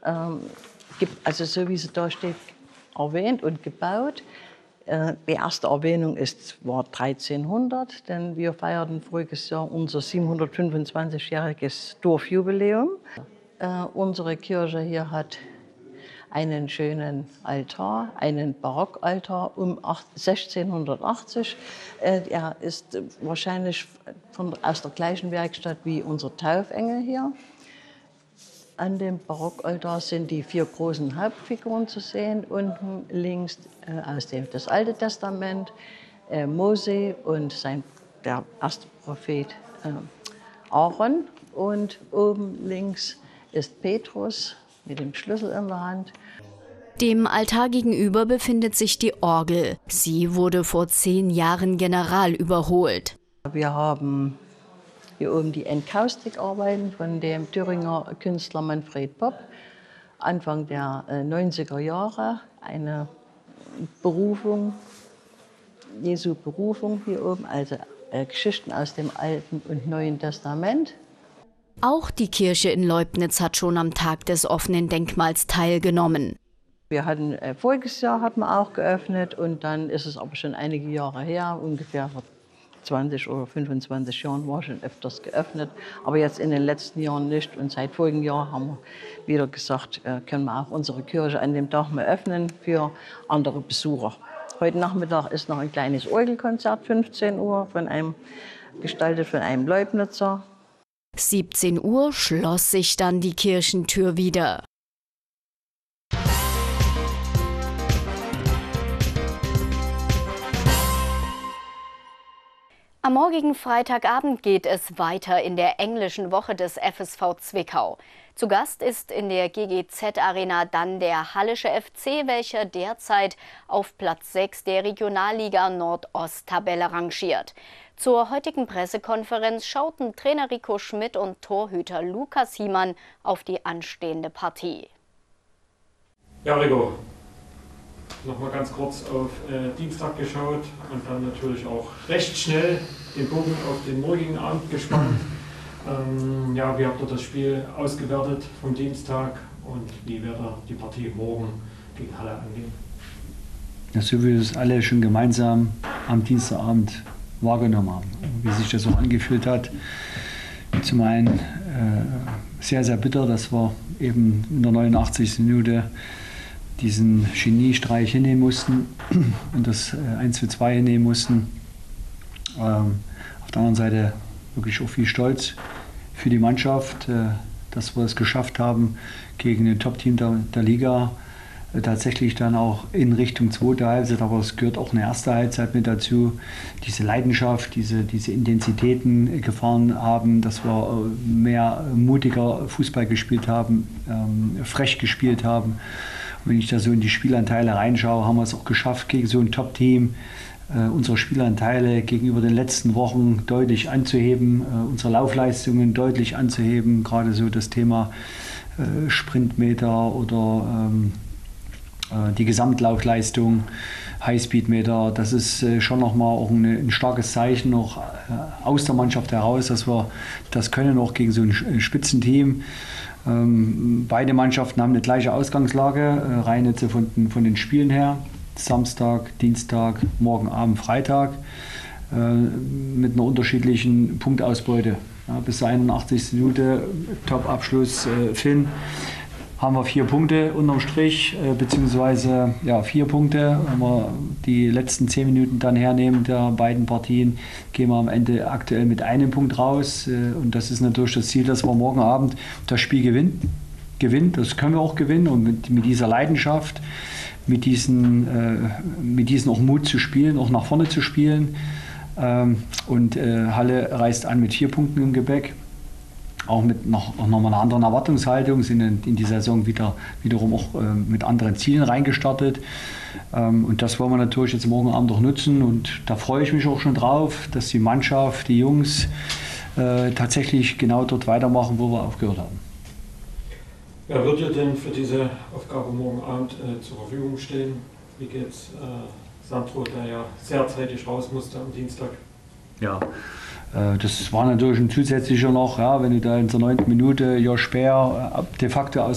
also so wie sie da steht, erwähnt und gebaut. Die erste Erwähnung war 1300, denn wir feierten voriges Jahr unser 725-jähriges Dorfjubiläum. Unsere Kirche hier hat einen schönen Altar, einen Barockaltar um 1680. Er ist wahrscheinlich aus der gleichen Werkstatt wie unser Taufengel hier. An dem Barockaltar sind die 4 großen Hauptfiguren zu sehen. Unten links das Alte Testament, Mose und der erste Prophet Aaron. Und oben links ist Petrus mit dem Schlüssel in der Hand. Dem Altar gegenüber befindet sich die Orgel. Sie wurde vor 10 Jahren general überholt. Wir haben hier oben die Entkaustikarbeiten von dem Thüringer Künstler Manfred Popp. Anfang der 90er Jahre eine Berufung, Jesu Berufung hier oben, also Geschichten aus dem Alten und Neuen Testament. Auch die Kirche in Leubnitz hat schon am Tag des offenen Denkmals teilgenommen. Wir hatten voriges Jahr hatten wir auch geöffnet und dann ist es aber schon einige Jahre her, ungefähr vor 20 oder 25 Jahren war schon öfters geöffnet, aber jetzt in den letzten Jahren nicht. Und seit vorigem Jahr haben wir wieder gesagt, können wir auch unsere Kirche an dem Tag mal öffnen für andere Besucher. Heute Nachmittag ist noch ein kleines Orgelkonzert, 15 Uhr, gestaltet von einem Leubnitzer. 17 Uhr schloss sich dann die Kirchentür wieder. Am morgigen Freitagabend geht es weiter in der englischen Woche des FSV Zwickau. Zu Gast ist in der GGZ-Arena dann der Hallische FC, welcher derzeit auf Platz 6 der Regionalliga Nordost-Tabelle rangiert. Zur heutigen Pressekonferenz schauten Trainer Rico Schmidt und Torhüter Lukas Hiemann auf die anstehende Partie. Ja, Rico, nochmal ganz kurz auf Dienstag geschaut und dann natürlich auch recht schnell den Bogen auf den morgigen Abend gespannt. Ja, wie habt ihr das Spiel ausgewertet vom Dienstag und wie wird die Partie morgen gegen Halle angehen? Ja, so wie wir es alle schon gemeinsam am Dienstagabend wahrgenommen haben, wie sich das so angefühlt hat. Zum einen sehr, sehr bitter, dass wir eben in der 89. Minute diesen Geniestreich hinnehmen mussten und das 1:2 hinnehmen mussten. Auf der anderen Seite wirklich auch viel Stolz für die Mannschaft, dass wir es geschafft haben, gegen ein Top-Team der Liga tatsächlich dann auch in Richtung zweite Halbzeit, aber es gehört auch eine erste Halbzeit mit dazu, diese Leidenschaft, diese Intensitäten gefahren haben, dass wir mehr mutiger Fußball gespielt haben, frech gespielt haben. Und wenn ich da so in die Spielanteile reinschaue, haben wir es auch geschafft, gegen so ein Top-Team unsere Spielanteile gegenüber den letzten Wochen deutlich anzuheben, unsere Laufleistungen deutlich anzuheben, gerade so das Thema Sprintmeter oder die Gesamtlaufleistung, Highspeedmeter, das ist schon nochmal auch ein starkes Zeichen noch aus der Mannschaft heraus, dass wir das können, auch gegen so ein Spitzenteam. Beide Mannschaften haben eine gleiche Ausgangslage, rein jetzt von den Spielen her. Samstag, Dienstag, morgen Abend, Freitag, mit einer unterschiedlichen Punktausbeute. Ja, bis zur 81. Minute, Top-Abschluss Finn, haben wir 4 Punkte unterm Strich, beziehungsweise 4 Punkte. Wenn wir die letzten 10 Minuten dann hernehmen der beiden Partien, gehen wir am Ende aktuell mit 1 Punkt raus. Und das ist natürlich das Ziel, dass wir morgen Abend das Spiel gewinnen. Das können wir auch gewinnen und mit dieser Leidenschaft, mit diesen auch Mut zu spielen, auch nach vorne zu spielen. Und Halle reist an mit 4 Punkten im Gepäck. Auch mit nochmal einer anderen Erwartungshaltung, sind in die Saison wiederum auch mit anderen Zielen reingestartet. Und das wollen wir natürlich jetzt morgen Abend auch nutzen. Und da freue ich mich auch schon drauf, dass die Mannschaft, die Jungs tatsächlich genau dort weitermachen, wo wir aufgehört haben. Wer wird ihr denn für diese Aufgabe morgen Abend zur Verfügung stehen? Wie geht's Sandro, der ja sehr zeitig raus musste am Dienstag? Ja, das war natürlich ein zusätzlicher noch, ja, wenn du da in der 9. Minute Josh Speer de facto aus